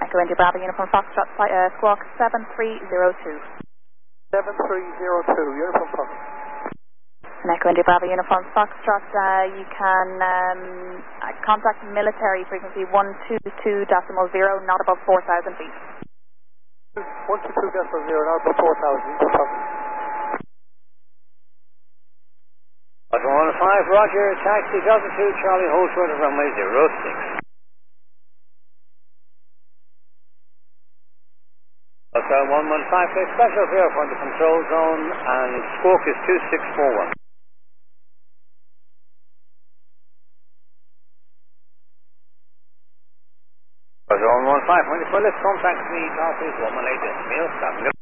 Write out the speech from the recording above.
Echo India Bravo Uniform Foxtrot, squawk 7302. 7302, Uniform Fox. Echo India Bravo Uniform Foxtrot, you can contact military frequency 122.0, not above 4,000 feet. 122.0, not above 4,000, Uniform Fox. 115, Roger, taxi Delta 2, Charlie, hold short of runway 06. Hotel 115, take special here from the control zone, and squawk is 2641. Hotel 115, when you let's contact me, Delta 118, meal, stop.